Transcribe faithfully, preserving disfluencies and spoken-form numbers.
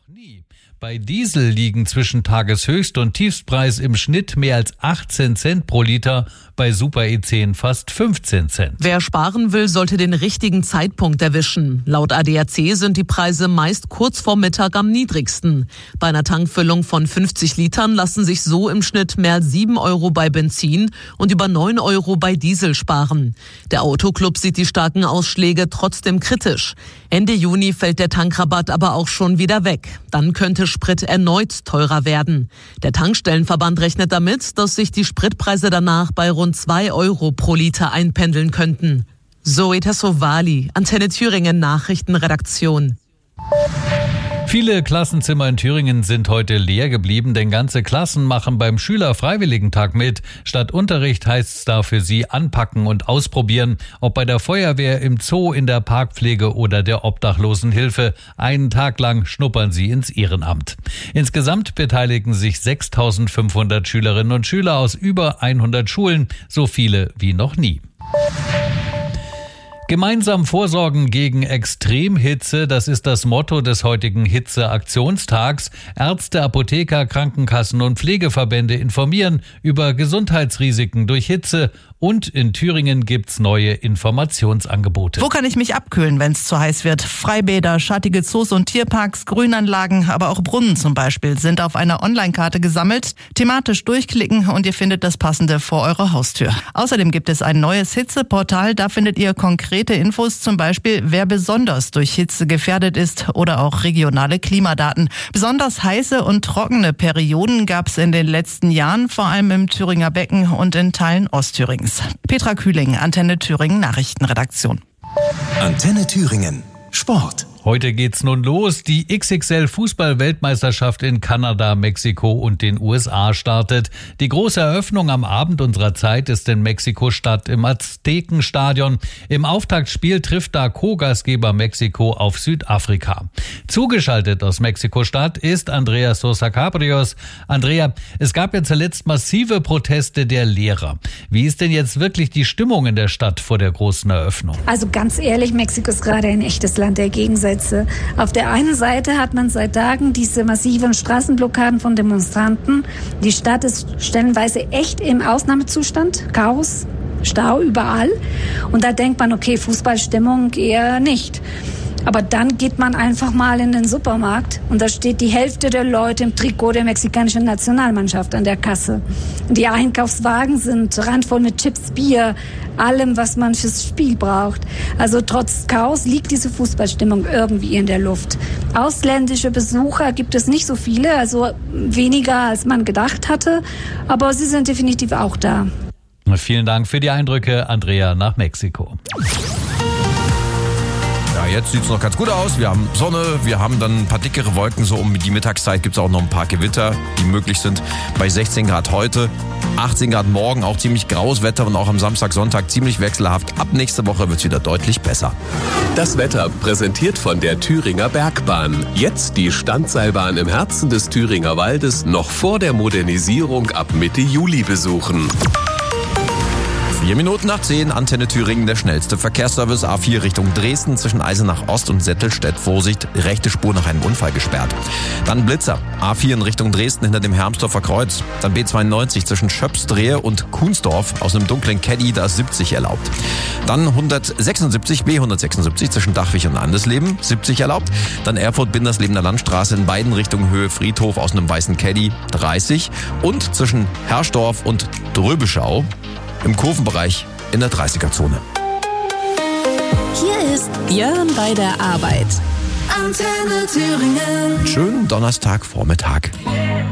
Nie. Bei Diesel liegen zwischen Tageshöchst- und Tiefstpreis im Schnitt mehr als achtzehn Cent pro Liter, bei Super E zehn fast fünfzehn Cent. Wer sparen will, sollte den richtigen Zeitpunkt erwischen. Laut A D A C sind die Preise meist kurz vor Mittag am niedrigsten. Bei einer Tankfüllung von fünfzig Litern lassen sich so im Schnitt mehr als sieben Euro bei Benzin und über neun Euro bei Diesel sparen. Der Autoclub sieht die starken Ausschläge trotzdem kritisch. Ende Juni fällt der Tankrabatt aber auch schon wieder weg. Dann könnte Sprit erneut teurer werden. Der Tankstellenverband rechnet damit, dass sich die Spritpreise danach bei rund zwei Euro pro Liter einpendeln könnten. Zoe Tassovali, Antenne Thüringen Nachrichtenredaktion. Viele Klassenzimmer in Thüringen sind heute leer geblieben, denn ganze Klassen machen beim Schülerfreiwilligentag mit. Statt Unterricht heißt es da für sie anpacken und ausprobieren, ob bei der Feuerwehr, im Zoo, in der Parkpflege oder der Obdachlosenhilfe. Einen Tag lang schnuppern sie ins Ehrenamt. Insgesamt beteiligen sich sechstausendfünfhundert Schülerinnen und Schüler aus über hundert Schulen, so viele wie noch nie. Gemeinsam vorsorgen gegen Extremhitze, das ist das Motto des heutigen Hitzeaktionstags. Ärzte, Apotheker, Krankenkassen und Pflegeverbände informieren über Gesundheitsrisiken durch Hitze. Und in Thüringen gibt's neue Informationsangebote. Wo kann ich mich abkühlen, wenn es zu heiß wird? Freibäder, schattige Zoos und Tierparks, Grünanlagen, aber auch Brunnen zum Beispiel sind auf einer Online-Karte gesammelt. Thematisch durchklicken und ihr findet das Passende vor eurer Haustür. Außerdem gibt es ein neues Hitzeportal. Da findet ihr konkrete Infos, zum Beispiel wer besonders durch Hitze gefährdet ist oder auch regionale Klimadaten. Besonders heiße und trockene Perioden gab es in den letzten Jahren, vor allem im Thüringer Becken und in Teilen Ostthürings. Petra Kühling, Antenne Thüringen Nachrichtenredaktion. Antenne Thüringen Sport. Heute geht's nun los. Die X X L-Fußball-Weltmeisterschaft in Kanada, Mexiko und den U S A startet. Die große Eröffnung am Abend unserer Zeit ist in Mexiko-Stadt im Aztekenstadion. Im Auftaktspiel trifft da Co-Gastgeber Mexiko auf Südafrika. Zugeschaltet aus Mexiko-Stadt ist Andrea Sosa Cabrios. Andrea, es gab ja zuletzt massive Proteste der Lehrer. Wie ist denn jetzt wirklich die Stimmung in der Stadt vor der großen Eröffnung? Also ganz ehrlich, Mexiko ist gerade ein echtes Land der Gegensätze. Auf der einen Seite hat man seit Tagen diese massiven Straßenblockaden von Demonstranten. Die Stadt ist stellenweise echt im Ausnahmezustand. Chaos, Stau überall. Und da denkt man, okay, Fußballstimmung eher nicht. Aber dann geht man einfach mal in den Supermarkt und da steht die Hälfte der Leute im Trikot der mexikanischen Nationalmannschaft an der Kasse. Die Einkaufswagen sind randvoll mit Chips, Bier, allem, was man fürs Spiel braucht. Also trotz Chaos liegt diese Fußballstimmung irgendwie in der Luft. Ausländische Besucher gibt es nicht so viele, also weniger als man gedacht hatte, aber sie sind definitiv auch da. Vielen Dank für die Eindrücke, Andrea, nach Mexiko. Ja, jetzt sieht es noch ganz gut aus. Wir haben Sonne, wir haben dann ein paar dickere Wolken. So um die Mittagszeit gibt es auch noch ein paar Gewitter, die möglich sind. Bei sechzehn Grad heute, achtzehn Grad morgen, auch ziemlich graues Wetter und auch am Samstag, Sonntag ziemlich wechselhaft. Ab nächste Woche wird es wieder deutlich besser. Das Wetter präsentiert von der Thüringer Bergbahn. Jetzt die Standseilbahn im Herzen des Thüringer Waldes noch vor der Modernisierung ab Mitte Juli besuchen. Vier Minuten nach zehn, Antenne Thüringen, der schnellste Verkehrsservice. A vier Richtung Dresden, zwischen Eisenach Ost und Settelstedt. Vorsicht, rechte Spur nach einem Unfall gesperrt. Dann Blitzer, A vier in Richtung Dresden hinter dem Hermsdorfer Kreuz. Dann B zweiundneunzig zwischen Schöpsdrehe und Kuhnsdorf. Aus einem dunklen Caddy, da ist siebzig erlaubt. Dann hundertsechsundsiebzig, B hundertsechsundsiebzig zwischen Dachwig und Andesleben, siebzig erlaubt. Dann Erfurt-Binderslebener Landstraße in beiden Richtungen Höhe Friedhof aus einem weißen Caddy, dreißig. Und zwischen Herrsdorf und Dröbeschau im Kurvenbereich in der dreißiger-Zone. Hier ist Björn bei der Arbeit. Antenne Thüringen. Schönen Donnerstagvormittag.